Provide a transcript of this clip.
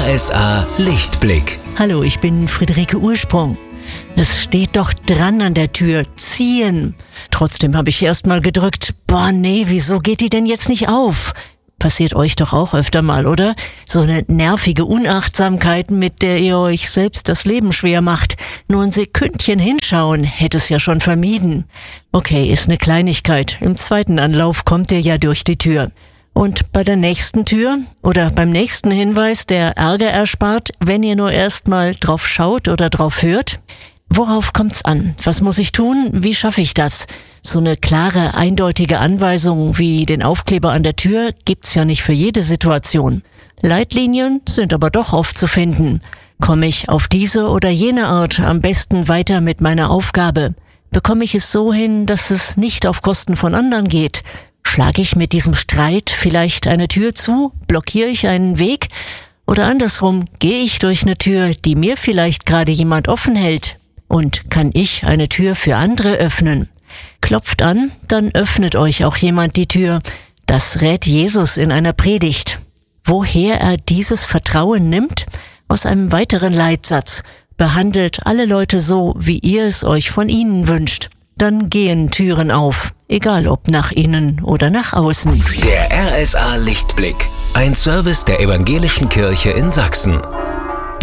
RSA Lichtblick. Hallo, ich bin Friederike Ursprung. Es steht doch dran an der Tür, ziehen. Trotzdem habe ich erst mal gedrückt, nee, wieso geht die denn jetzt nicht auf? Passiert euch doch auch öfter mal, oder? So eine nervige Unachtsamkeit, mit der ihr euch selbst das Leben schwer macht. Nur ein Sekündchen hinschauen hätte es ja schon vermieden. Okay, ist eine Kleinigkeit. Im zweiten Anlauf kommt ihr ja durch die Tür. Und bei der nächsten Tür oder beim nächsten Hinweis, der Ärger erspart, wenn ihr nur erst mal drauf schaut oder drauf hört? Worauf kommt's an? Was muss ich tun? Wie schaffe ich das? So eine klare, eindeutige Anweisung wie den Aufkleber an der Tür gibt's ja nicht für jede Situation. Leitlinien sind aber doch oft zu finden. Komme ich auf diese oder jene Art am besten weiter mit meiner Aufgabe? Bekomme ich es so hin, dass es nicht auf Kosten von anderen geht? Schlage ich mit diesem Streit vielleicht eine Tür zu? Blockiere ich einen Weg? Oder andersrum, gehe ich durch eine Tür, die mir vielleicht gerade jemand offen hält? Und kann ich eine Tür für andere öffnen? Klopft an, dann öffnet euch auch jemand die Tür. Das rät Jesus in einer Predigt. Woher er dieses Vertrauen nimmt? Aus einem weiteren Leitsatz. Behandelt alle Leute so, wie ihr es euch von ihnen wünscht. Dann gehen Türen auf, egal ob nach innen oder nach außen. Der RSA Lichtblick, ein Service der Evangelischen Kirche in Sachsen.